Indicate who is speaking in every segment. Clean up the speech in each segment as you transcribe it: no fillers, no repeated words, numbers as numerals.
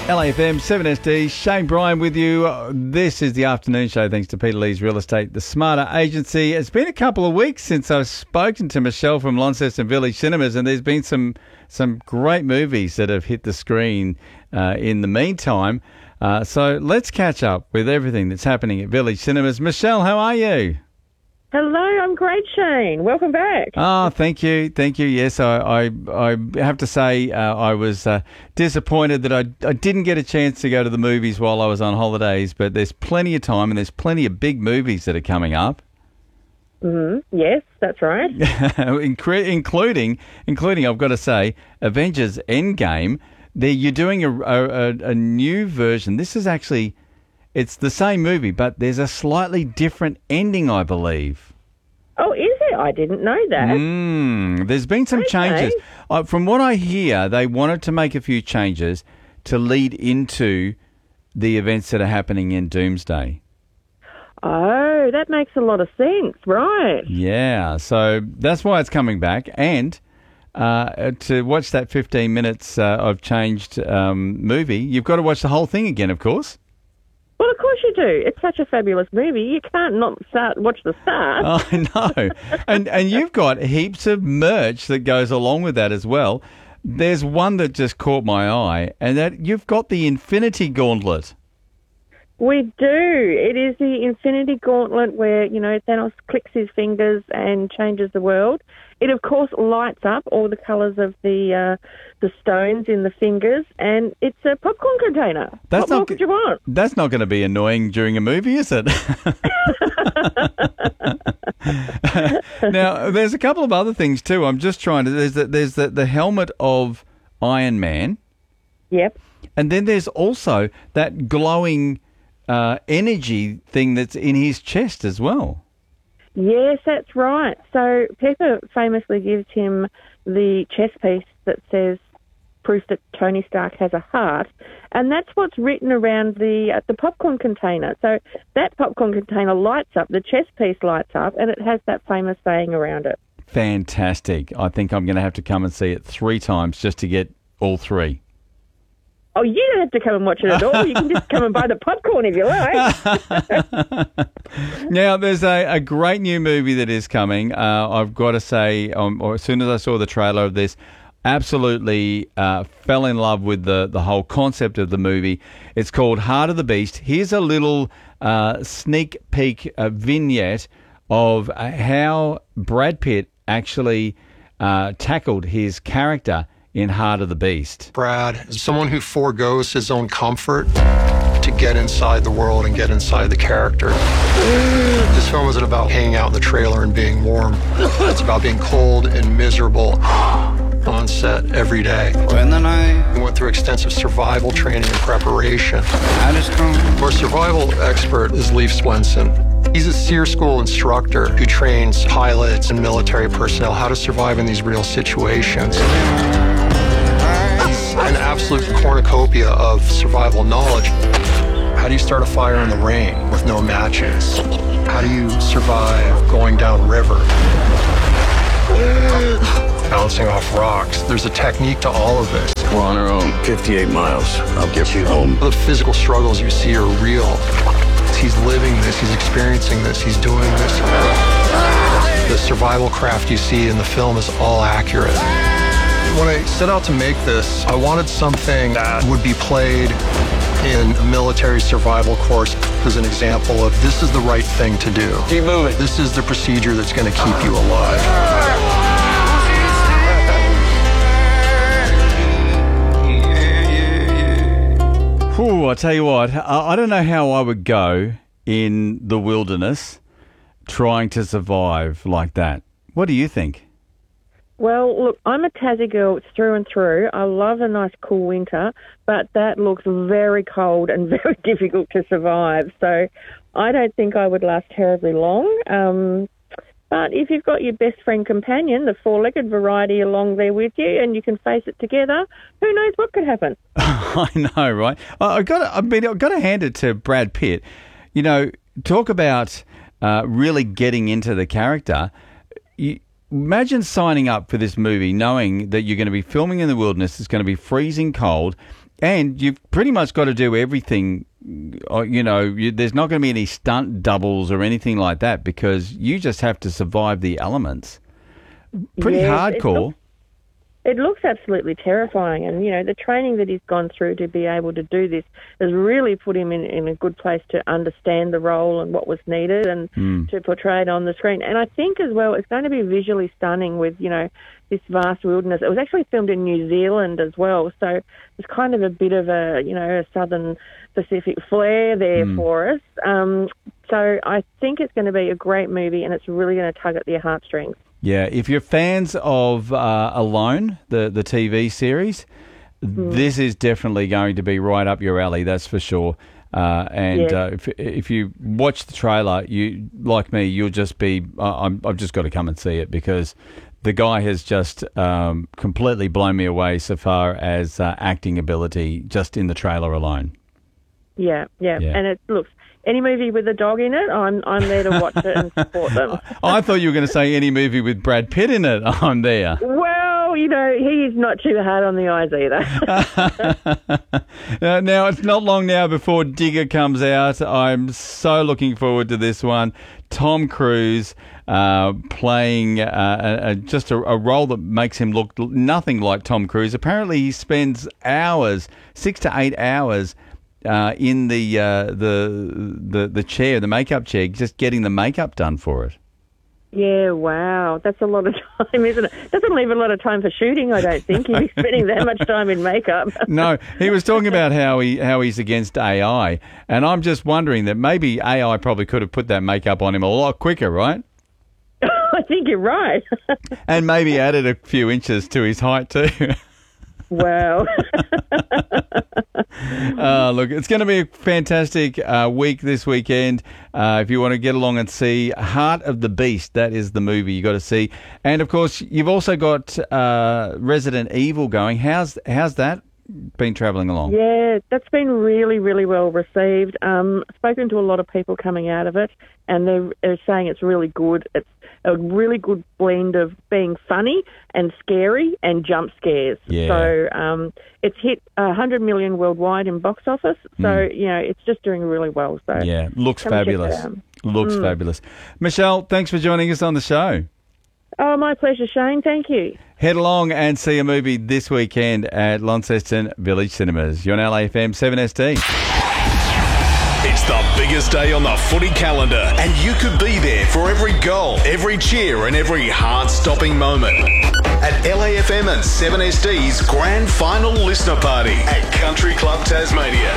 Speaker 1: LAFM 7SD, Shane Bryan with you. This is the afternoon show thanks to Peter Lee's Real Estate, the Smarter Agency. It's been a couple of weeks since I've spoken to Michelle from Launceston Village Cinemas, and there's been some great movies that have hit the screen in the meantime. So let's catch up with everything that's happening at Village Cinemas. Michelle, how are you?
Speaker 2: Hello, I'm great, Shane. Welcome back.
Speaker 1: Oh, thank you. Yes, I have to say I was disappointed that I didn't get a chance to go to the movies while I was on holidays, but there's plenty of time and there's plenty of big movies that are coming up.
Speaker 2: Mm-hmm. Yes, that's right.
Speaker 1: including, I've got to say, Avengers Endgame. You're doing a new version. This is actually... It's the same movie, but there's a slightly different ending, I believe.
Speaker 2: Oh, is it? I didn't know that.
Speaker 1: There's been some changes. From what I hear, they wanted to make a few changes to lead into the events that are happening in Doomsday.
Speaker 2: Oh, that makes a lot of sense, right?
Speaker 1: Yeah, so that's why it's coming back. And to watch that 15 minutes of changed movie, you've got to watch the whole thing again, of course.
Speaker 2: Well, of course you do. It's such a fabulous movie. You can't not watch the start.
Speaker 1: I know. And you've got heaps of merch that goes along with that as well. There's one that just caught my eye, and that you've got the Infinity Gauntlet.
Speaker 2: We do. It is the Infinity Gauntlet where, Thanos clicks his fingers and changes the world. It, of course, lights up all the colours of the stones in the fingers, and it's a popcorn container. What more could you want?
Speaker 1: That's not going to be annoying during a movie, is it? Now, there's a couple of other things too. I'm just trying to... There's the helmet of Iron Man.
Speaker 2: Yep.
Speaker 1: And then there's also that glowing energy thing that's in his chest as well.
Speaker 2: Yes, that's right. So Pepper famously gives him the chest piece that says proof that Tony Stark has a heart, and that's what's written around the popcorn container. So that popcorn container lights up, the chest piece lights up, and it has that famous saying around it.
Speaker 1: Fantastic. I think I'm going to have to come and see it 3 times just to get all 3.
Speaker 2: Oh, you don't have to come and watch it at all. You can just come and buy the popcorn if you like.
Speaker 1: Now, there's a great new movie that is coming. I've got to say, or as soon as I saw the trailer of this, absolutely fell in love with the whole concept of the movie. It's called Heart of the Beast. Here's a little sneak peek vignette of how Brad Pitt actually tackled his character in Heart of the Beast.
Speaker 3: Brad is someone who forgoes his own comfort to get inside the world and get inside the character. This film isn't about hanging out in the trailer and being warm. It's about being cold and miserable on set every day. We went through extensive survival training and preparation. Our survival expert is Leif Swenson. He's a SEER school instructor who trains pilots and military personnel how to survive in these real situations. An absolute cornucopia of survival knowledge. How do you start a fire in the rain with no matches? How do you survive going down river? Bouncing off rocks. There's a technique to all of this.
Speaker 4: We're on our own. 58 miles. I'll get you home.
Speaker 3: The physical struggles you see are real. He's living this. He's experiencing this. He's doing this. The survival craft you see in the film is all accurate. When I set out to make this, I wanted something that would be played in a military survival course as an example of this is the right thing to do.
Speaker 4: Keep moving.
Speaker 3: This is the procedure that's going to keep you alive.
Speaker 1: Whew, I tell you what, I don't know how I would go in the wilderness trying to survive like that. What do you think?
Speaker 2: Well, look, I'm a Tassie girl through and through. I love a nice cool winter, but that looks very cold and very difficult to survive. So I don't think I would last terribly long. But if you've got your best friend companion, the 4-legged variety, along there with you, and you can face it together, who knows what could happen?
Speaker 1: I know, right? I've got to hand it to Brad Pitt. You know, talk about really getting into the character. Imagine signing up for this movie knowing that you're going to be filming in the wilderness, it's going to be freezing cold, And you've pretty much got to do everything. There's not going to be any stunt doubles or anything like that because you just have to survive the elements. Pretty hardcore.
Speaker 2: It looks absolutely terrifying, and the training that he's gone through to be able to do this has really put him in a good place to understand the role and what was needed and to portray it on the screen. And I think as well it's going to be visually stunning with this vast wilderness. It was actually filmed in New Zealand as well, so it's kind of a bit of a southern Pacific flair there for us. So I think it's going to be a great movie, and it's really going to tug at your heartstrings.
Speaker 1: Yeah, if you're fans of Alone, the TV series, this is definitely going to be right up your alley, that's for sure. If you watch the trailer, you like me, you'll just be, I've just got to come and see it because the guy has just completely blown me away so far as acting ability just in the trailer alone. Yeah. And it looks... Any movie with a dog in it, I'm there to watch it and support them. I thought you were going to say any movie with Brad Pitt in it, I'm there.
Speaker 2: Well, he's not too hard on the eyes
Speaker 1: either. Now, it's not long now before Digger comes out. I'm so looking forward to this one. Tom Cruise playing just a role that makes him look nothing like Tom Cruise. Apparently, he spends hours, 6 to 8 hours, in the chair, the makeup chair, just getting the makeup done for it.
Speaker 2: Yeah, wow. That's a lot of time, isn't it? Doesn't leave a lot of time for shooting, I don't think. He'd be spending that much time in makeup.
Speaker 1: No, he was talking about how he's against AI, and I'm just wondering that maybe AI probably could have put that makeup on him a lot quicker, right?
Speaker 2: I think you're right.
Speaker 1: And maybe added a few inches to his height too.
Speaker 2: Wow.
Speaker 1: Look, it's going to be a fantastic week this weekend. If you want to get along and see Heart of the Beast, that is the movie you got to see. And, of course, you've also got Resident Evil going. How's that been travelling along?
Speaker 2: Yeah, that's been really, really well received. Spoken to a lot of people coming out of it, and they're saying it's really good. It's a really good blend of being funny and scary and jump scares.
Speaker 1: Yeah.
Speaker 2: So it's hit 100 million worldwide in box office. So, it's just doing really well. So
Speaker 1: yeah, looks fabulous. Looks fabulous. Michelle, thanks for joining us on the show.
Speaker 2: Oh, my pleasure, Shane. Thank you.
Speaker 1: Head along and see a movie this weekend at Launceston Village Cinemas. You're on LAFM 7SD.
Speaker 5: It's the biggest day on the footy calendar, and you could be there for every goal, every cheer, and every heart-stopping moment. At LAFM and 7SD's Grand Final Listener Party at Country Club Tasmania.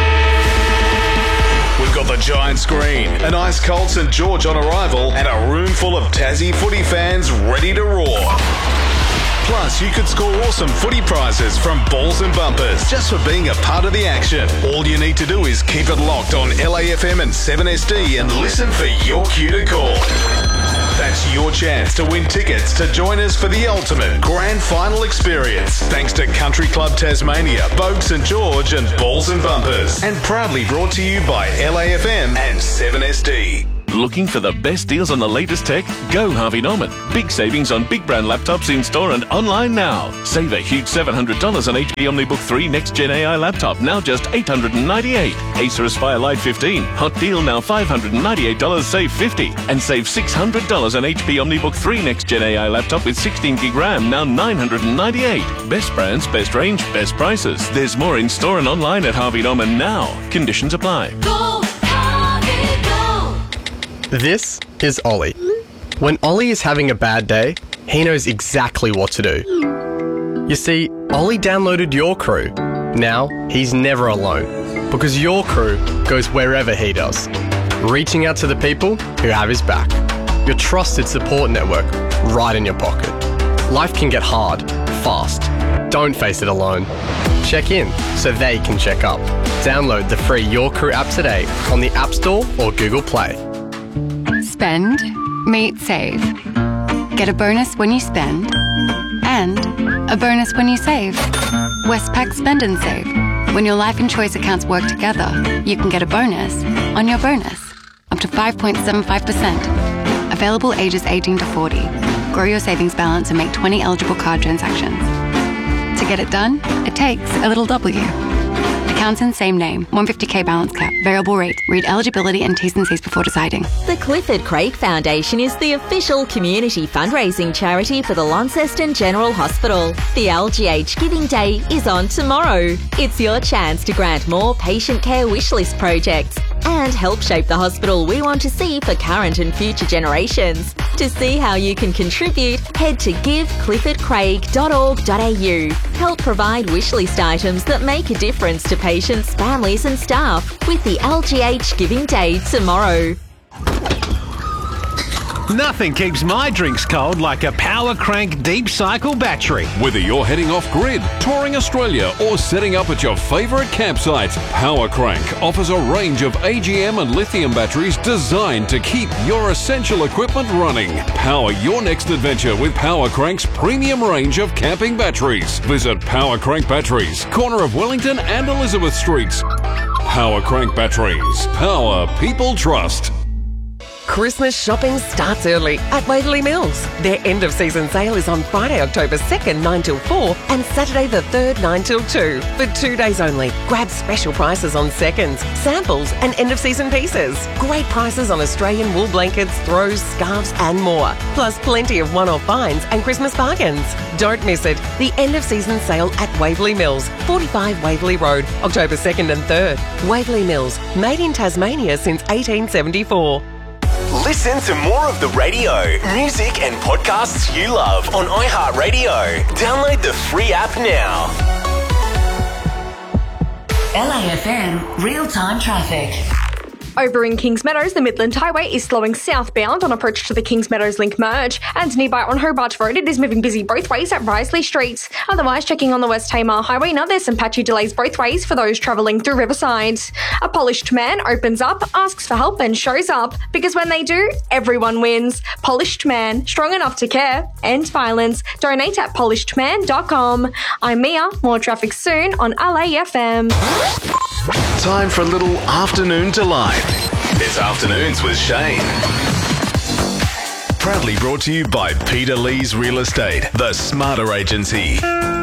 Speaker 5: We've got the giant screen, an ice-cold St George on arrival, and a room full of Tassie footy fans ready to roar. Plus, you could score awesome footy prizes from Balls and Bumpers just for being a part of the action. All you need to do is keep it locked on LAFM and 7SD and listen for your cue to call. That's your chance to win tickets to join us for the ultimate grand final experience. Thanks to Country Club Tasmania, Bogue St George and Balls and Bumpers. And proudly brought to you by LAFM and 7SD.
Speaker 6: Looking for the best deals on the latest tech? Go Harvey Norman. Big savings on big brand laptops in store and online now. Save a huge $700 on HP OmniBook 3 Next Gen AI laptop, now just $898. Acer Aspire Lite 15. Hot deal now $598, save $50. And save $600 on HP OmniBook 3 Next Gen AI laptop with 16 gig RAM, now $998. Best brands, best range, best prices. There's more in store and online at Harvey Norman now. Conditions apply.
Speaker 7: Go, Harvey, go!
Speaker 8: This is Ollie. When Ollie is having a bad day, he knows exactly what to do. You see, Ollie downloaded Your Crew. Now, he's never alone, because Your Crew goes wherever he does, reaching out to the people who have his back. Your trusted support network right in your pocket. Life can get hard, fast. Don't face it alone. Check in so they can check up. Download the free Your Crew app today on the App Store or Google Play.
Speaker 9: Spend, meet, save. Get a bonus when you spend and a bonus when you save. Westpac Spend and Save. When your life and choice accounts work together, you can get a bonus on your bonus, up to 5.75%. Available ages 18 to 40. Grow your savings balance and make 20 eligible card transactions. To get it done, it takes a little W. Accounts in same name, 150k balance cap, variable rate. Read eligibility and T's and C's before deciding.
Speaker 10: The Clifford Craig Foundation is the official community fundraising charity for the Launceston General Hospital. The LGH Giving Day is on tomorrow. It's your chance to grant more patient care wishlist projects and help shape the hospital we want to see for current and future generations. To see how you can contribute, head to givecliffordcraig.org.au. Help provide wishlist items that make a difference to patients, families and staff with the LGH Giving Day tomorrow.
Speaker 11: Nothing keeps my drinks cold like a Power Crank Deep Cycle battery.
Speaker 12: Whether you're heading off grid, touring Australia, or setting up at your favourite campsite, Power Crank offers a range of AGM and lithium batteries designed to keep your essential equipment running. Power your next adventure with Power Crank's premium range of camping batteries. Visit Power Crank Batteries, corner of Wellington and Elizabeth Streets. Power Crank Batteries. Power people trust.
Speaker 13: Christmas shopping starts early at Waverley Mills. Their end-of-season sale is on Friday, October 2nd, 9 till 4 and Saturday the 3rd, 9 till 2. For 2 days only, grab special prices on seconds, samples and end-of-season pieces. Great prices on Australian wool blankets, throws, scarves and more. Plus plenty of one-off finds and Christmas bargains. Don't miss it. The end-of-season sale at Waverley Mills, 45 Waverley Road, October 2nd and 3rd. Waverley Mills, made in Tasmania since 1874.
Speaker 14: Listen to more of the radio, music and podcasts you love on iHeartRadio. Download the free app now.
Speaker 7: LAFM real-time traffic.
Speaker 15: Over in Kings Meadows, the Midland Highway is slowing southbound on approach to the Kings Meadows Link merge, and nearby on Hobart Road it is moving busy both ways at Risley Street. Otherwise, checking on the West Tamar Highway, now there's some patchy delays both ways for those travelling through Riverside. A polished man opens up, asks for help and shows up, because when they do, everyone wins. Polished Man, strong enough to care, end violence. Donate at polishedman.com. I'm Mia, more traffic soon on LAFM.
Speaker 5: Time for a little afternoon delight. It's Afternoons with Shane. Proudly brought to you by Peter Lee's Real Estate, the smarter agency.